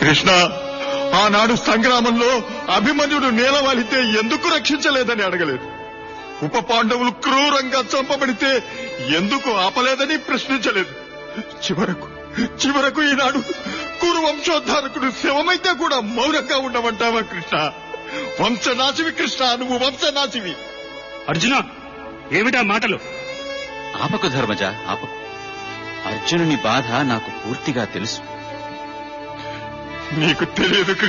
కృష్ణ, ఆనాడు సంగ్రామంలో అభిమన్యుడు నేలవాలితే ఎందుకు రక్షించలేదని అడగలేదు. ఉప పాండవులు క్రూరంగా చంపబడితే ఎందుకు ఆపలేదని ప్రశ్నించలేదు. చివరకు ఈనాడు కురు వంశోద్ధారకుడు శవమైతే కూడా మౌనంగా ఉండమంటావా కృష్ణ? వంశనాశివి కృష్ణ, నువ్వు వంశనాశివి. అర్జున, ఏమిటా మాటలు? ఆపకు ధర్మజ, ఆపకు. అర్జునుని బాధ నాకు పూర్తిగా తెలుసు. నీకు తెలియదు కృష్ణ.